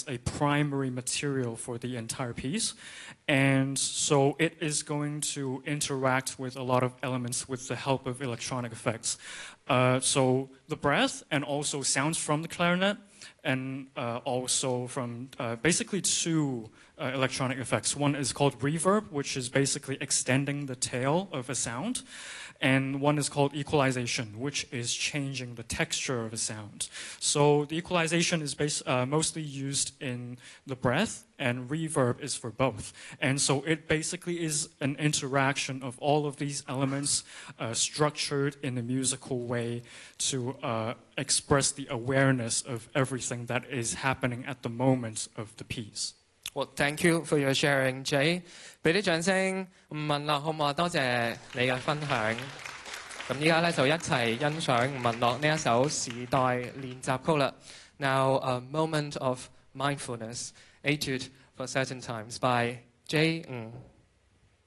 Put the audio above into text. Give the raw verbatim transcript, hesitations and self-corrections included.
as a primary material for the entire piece. And so it is going to interact with a lot of elements with the help of electronic effects. Uh, so the breath and also sounds from the clarinet, and uh, also from uh, basically two uh, electronic effects. One is called reverb, which is basically extending the tail of a sound. And one is called equalization, which is changing the texture of a sound. So the equalization is base, uh, mostly used in the breath, and reverb is for both. And so it basically is an interaction of all of these elements uh, structured in a musical way to uh, express the awareness of everything that is happening at the moment of the piece. Well, thank you for your sharing, Jay. 俾啲掌聲，吳文樂好唔好？多謝你嘅分享。咁依家咧就一齊欣賞吳文樂呢一首時代練習曲啦。Now a moment of mindfulness, etude for certain times by Jay Ng.